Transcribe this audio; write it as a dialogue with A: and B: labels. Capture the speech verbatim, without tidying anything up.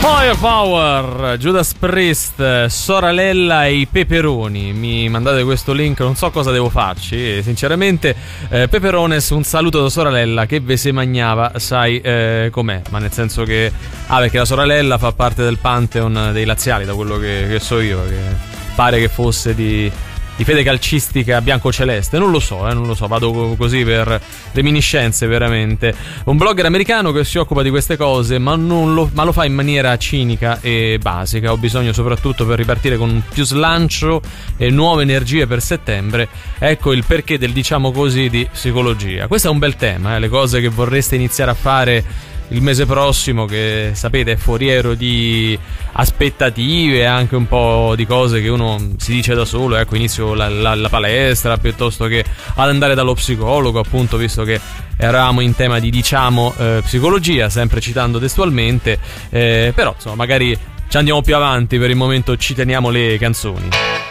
A: Firepower, Judas Priest, Soralella e i Peperoni. Mi mandate questo link, non so cosa devo farci sinceramente. eh, Peperones, un saluto da Soralella che ve se magnava, sai eh, com'è, ma nel senso che ah perché la Soralella fa parte del pantheon dei laziali, da quello che, che so io, che pare che fosse di di fede calcistica bianco-celeste, non lo so, eh, non lo so, vado così per reminiscenze veramente. Un blogger americano che si occupa di queste cose, ma, non lo, ma lo fa in maniera cinica e basica. Ho bisogno soprattutto per ripartire con più slancio e nuove energie per settembre. Ecco il perché del diciamo così di psicologia. Questo è un bel tema, eh, le cose che vorreste iniziare a fare il mese prossimo, che sapete è foriero di aspettative e anche un po' di cose che uno si dice da solo. Ecco, inizio la, la, la palestra piuttosto che ad andare dallo psicologo, appunto, visto che eravamo in tema di diciamo eh, psicologia, sempre citando testualmente, eh, però insomma magari ci andiamo più avanti, per il momento ci teniamo le canzoni.